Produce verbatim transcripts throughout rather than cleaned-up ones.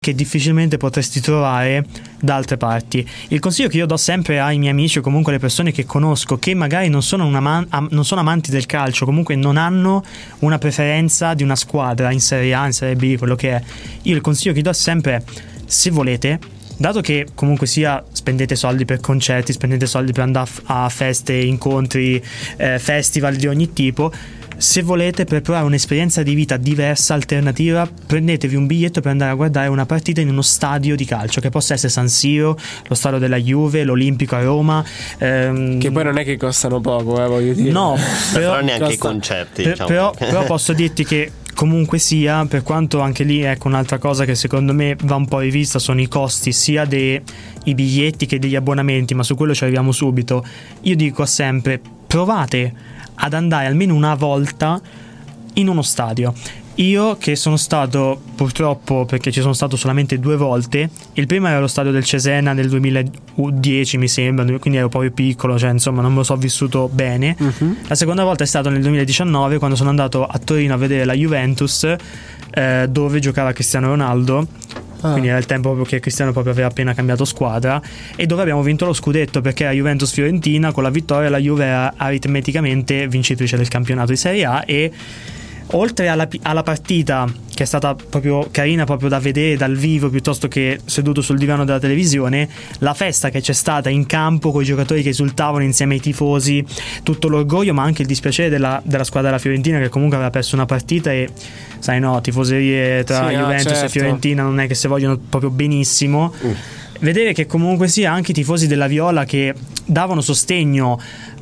che difficilmente potresti trovare da altre parti. Il consiglio che io do sempre ai miei amici o comunque alle persone che conosco che magari non sono, una man- am- non sono amanti del calcio, comunque non hanno una preferenza di una squadra in Serie A, in Serie B, quello che è, io il consiglio che do è sempre, se volete, dato che comunque sia spendete soldi per concerti, spendete soldi per andare a feste, incontri, eh, festival di ogni tipo, se volete, per provare un'esperienza di vita diversa, alternativa, prendetevi un biglietto per andare a guardare una partita in uno stadio di calcio, che possa essere San Siro, lo stadio della Juve, l'Olimpico a Roma, ehm... che poi non è che costano poco, eh, voglio dire. No, però, però neanche costa... i concerti, per, diciamo. però, però posso dirti che comunque sia, per quanto anche lì, ecco, un'altra cosa che secondo me va un po' rivista sono i costi sia dei i biglietti che degli abbonamenti, ma su quello ci arriviamo subito. Io dico sempre, provate ad andare almeno una volta in uno stadio. Io che sono stato, purtroppo, perché ci sono stato solamente due volte, il primo era lo stadio del Cesena nel duemiladieci mi sembra, quindi ero proprio piccolo, cioè insomma non me lo so vissuto bene. Uh-huh. La seconda volta è stato nel duemiladiciannove, quando sono andato a Torino a vedere la Juventus, eh, dove giocava Cristiano Ronaldo. Ah. Quindi era il tempo proprio che Cristiano proprio aveva appena cambiato squadra, e dove abbiamo vinto lo scudetto, perché era Juventus-Fiorentina, con la vittoria la Juve era aritmeticamente vincitrice del campionato di Serie A. E oltre alla, alla partita, che è stata proprio carina proprio da vedere dal vivo piuttosto che seduto sul divano della televisione, la festa che c'è stata in campo con i giocatori che esultavano insieme ai tifosi, tutto l'orgoglio ma anche il dispiacere della, della squadra della Fiorentina, che comunque aveva perso una partita, e sai, no, tifoserie tra sì, Juventus no, certo. e Fiorentina non è che si vogliono proprio benissimo. uh. Vedere che comunque sia anche i tifosi della Viola che davano sostegno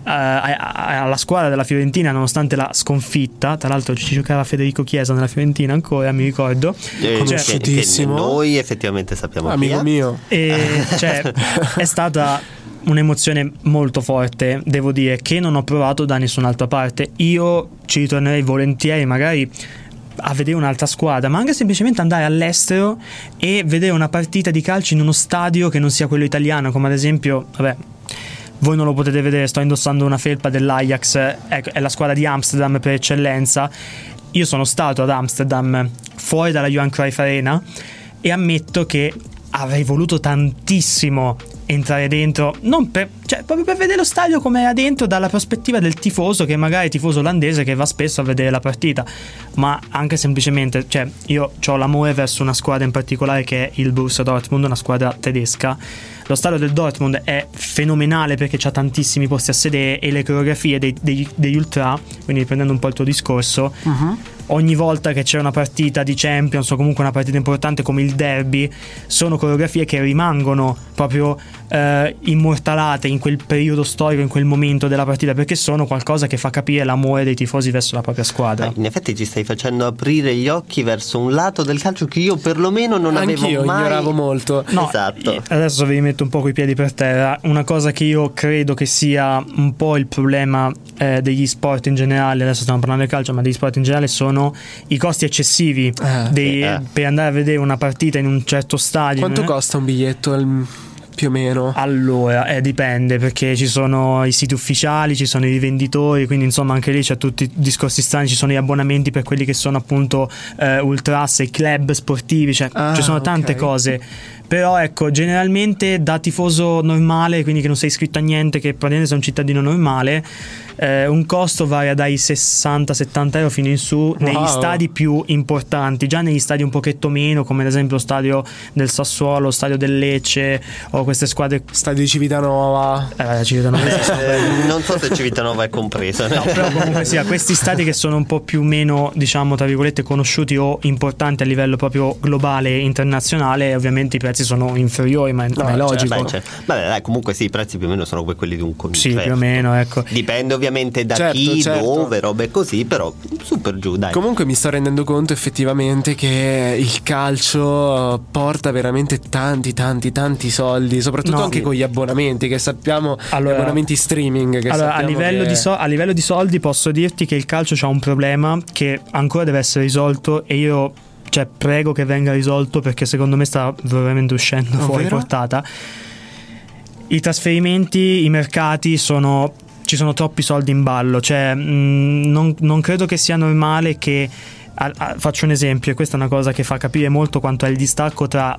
alla squadra della Fiorentina nonostante la sconfitta. Tra l'altro ci giocava Federico Chiesa nella Fiorentina ancora, mi ricordo, eh, conosciutissimo, che, che noi effettivamente sappiamo amico mio, e cioè è stata un'emozione molto forte, devo dire, che non ho provato da nessun'altra parte. Io ci ritornerei volentieri magari a vedere un'altra squadra, ma anche semplicemente andare all'estero e vedere una partita di calcio in uno stadio che non sia quello italiano, come ad esempio, vabbè, voi non lo potete vedere, sto indossando una felpa dell'Ajax, ecco, è la squadra di Amsterdam per eccellenza. Io sono stato ad Amsterdam fuori dalla Johan Cruyff Arena e ammetto che avrei voluto tantissimo entrare dentro, non per, cioè proprio per vedere lo stadio come era dentro dalla prospettiva del tifoso, che magari è tifoso olandese che va spesso a vedere la partita, ma anche semplicemente, cioè io ho l'amore verso una squadra in particolare che è il Borussia Dortmund, una squadra tedesca. Lo stadio del Dortmund è fenomenale perché c'ha tantissimi posti a sedere e le coreografie dei, degli, degli ultra, quindi riprendendo un po' il tuo discorso, uh-huh. ogni volta che c'è una partita di Champions o comunque una partita importante come il derby, sono coreografie che rimangono proprio eh, immortalate in quel periodo storico, in quel momento della partita, perché sono qualcosa che fa capire l'amore dei tifosi verso la propria squadra. Eh, in effetti ci stai facendo aprire gli occhi verso un lato del calcio che io perlomeno non Anch'io avevo mai ignoravo molto. No, esatto. Adesso vi metto un po' coi piedi per terra. Una cosa che io credo che sia un po' il problema eh, degli sport in generale, adesso stiamo parlando del calcio, ma degli sport in generale, sono i costi eccessivi eh, dei, eh. per andare a vedere una partita in un certo stadio. Quanto eh? costa un biglietto al... più o meno? Allora, eh, dipende, perché ci sono i siti ufficiali, ci sono i rivenditori, quindi insomma anche lì c'è tutti i discorsi strani, ci sono gli abbonamenti per quelli che sono appunto eh, ultras, i club sportivi, cioè ah, ci sono tante okay. cose. Però ecco, generalmente da tifoso normale, quindi che non sei iscritto a niente, che praticamente sei un cittadino normale, eh, un costo varia dai sessanta settanta euro fino in su negli wow. stadi più importanti. Già negli stadi un pochetto meno, come ad esempio lo stadio del Sassuolo, lo stadio del Lecce o queste squadre, stadio di Civitanova, eh, Civitanova eh, non so se Civitanova è compresa, no, però comunque sia, questi stadi che sono un po' più meno, diciamo tra virgolette, conosciuti o importanti a livello proprio globale e internazionale, ovviamente i prezzi sono inferiori, ma, no, ma è logico. Beh, cioè, vabbè, dai, comunque sì, i prezzi più o meno sono quelli di un concerto. Sì, più o meno, ecco. Dipende ovviamente da certo, chi, certo. dove, robe così, però su per giù, dai. Comunque mi sto rendendo conto effettivamente che il calcio porta veramente tanti, tanti, tanti soldi, soprattutto no, anche con gli abbonamenti, che sappiamo, allora, gli abbonamenti streaming. Che allora, a livello, che... di so- a livello di soldi posso dirti che il calcio c'ha un problema che ancora deve essere risolto, e io cioè prego che venga risolto, perché secondo me sta veramente uscendo oh, fuori vero? portata. I trasferimenti, i mercati sono, ci sono troppi soldi in ballo, cioè mh, non, non credo che sia normale che a, a, faccio un esempio, e questa è una cosa che fa capire molto quanto è il distacco tra